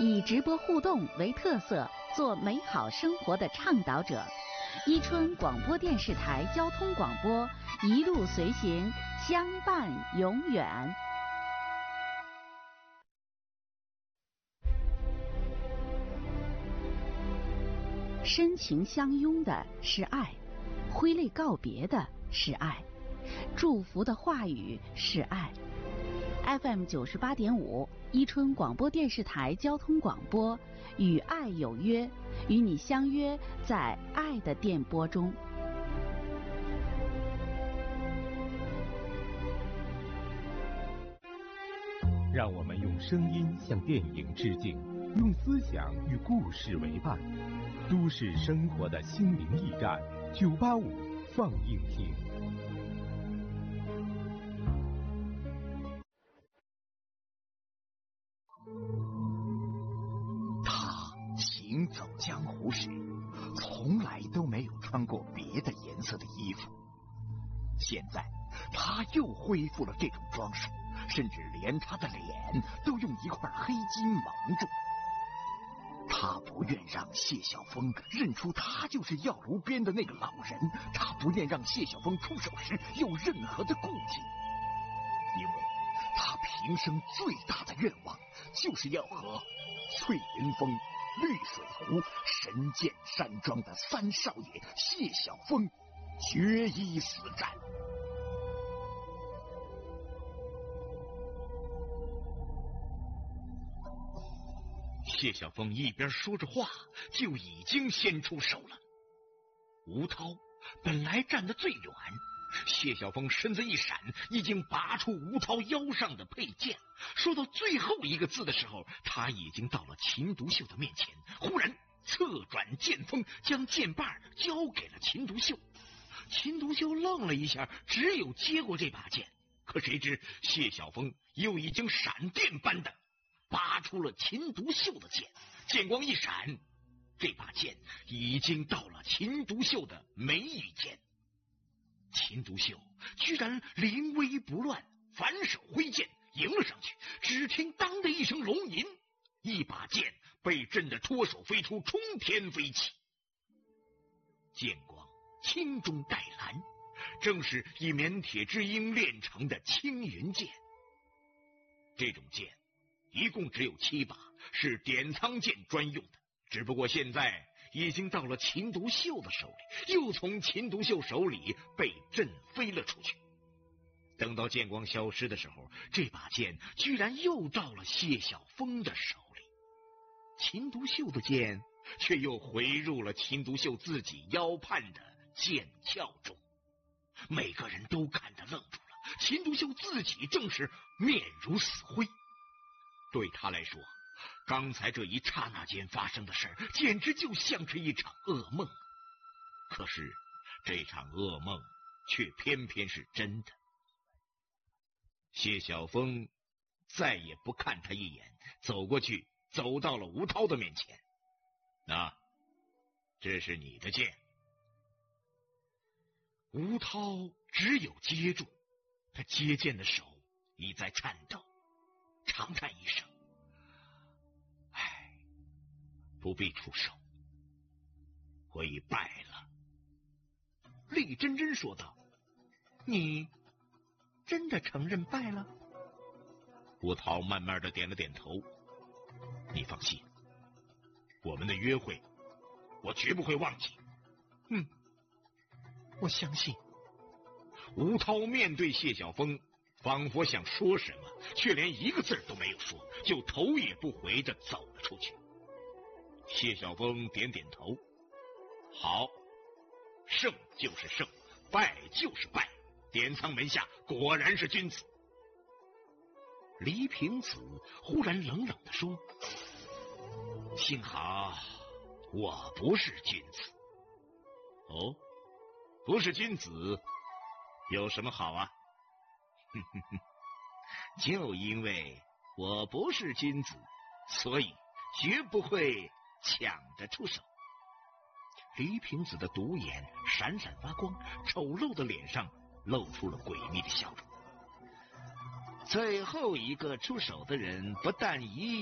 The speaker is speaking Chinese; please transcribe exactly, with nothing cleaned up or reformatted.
以直播互动为特色，做美好生活的倡导者。伊春广播电视台交通广播，一路随行，相伴永远。深情相拥的是爱，挥泪告别的是爱，祝福的话语是爱。F M 九十八点五，伊春广播电视台交通广播，与爱有约，与你相约在爱的电波中。 让我们用声音向电影致敬，用思想与故事为伴。都市生活的心灵驿站，九八五放映厅。 他行走江湖时，从来都没有穿过别的颜色的衣服。现在，他又恢复了这种装束，甚至连他的脸都用一块黑金蒙住。他不愿让谢晓峰认出他就是药炉边的那个老人，他不愿让谢晓峰出手时有任何的顾忌，因为他平生最大的愿望就是要和翠云峰、绿水湖、神剑山庄的三少爷谢晓峰决一死战。 谢晓峰一边说着话，就已经先出手了。吴涛本来站得最远，谢晓峰身子一闪，已经拔出吴涛腰上的佩剑。说到最后一个字的时候，他已经到了秦独秀的面前，忽然侧转剑锋，将剑把交给了秦独秀。秦独秀愣了一下，只有接过这把剑。可谁知谢晓峰又已经闪电般的拔出了秦独秀的剑，剑光一闪，这把剑已经到了秦独秀的眉宇间。秦独秀居然临危不乱，反手挥剑迎了上去，只听当的一声龙吟，一把剑被震得脱手飞出，冲天飞起。剑光青中带蓝，正是以绵铁之鹰炼成的青云剑。这种剑一共只有七把，是点苍剑专用的，只不过现在已经到了秦独秀的手里，又从秦独秀手里被震飞了出去。等到剑光消失的时候，这把剑居然又到了谢晓峰的手里，秦独秀的剑却又回入了秦独秀自己腰畔的剑鞘中。每个人都看得愣住了，秦独秀自己正是面如死灰。对他来说，刚才这一刹那间发生的事儿，简直就像是一场噩梦。可是这场噩梦却偏偏是真的。谢晓峰再也不看他一眼，走过去，走到了吴涛的面前。那，这是你的剑。吴涛只有接住，他接剑的手已在颤抖，长叹一声，唉，不必出手，我已败了。厉真真说道：你真的承认败了？吴涛慢慢的点了点头。你放心，我们的约会我绝不会忘记。嗯，我相信。吴涛面对谢晓峰，仿佛想说什么，却连一个字都没有说，就头也不回的走了出去。谢晓峰点点头，好，胜就是胜，败就是败，点苍门下果然是君子。黎平子忽然冷冷地说：幸好我不是君子。哦，不是君子有什么好啊？哼哼哼，就因为我不是君子，所以绝不会抢着出手。黎平子的独眼闪闪发光，丑陋的脸上露出了诡秘的笑容。最后一个出手的人不但一